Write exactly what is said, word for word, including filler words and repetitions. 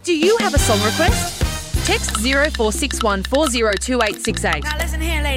Do you have a song request? Text zero four six one four zero two eight six eight. Now listen here.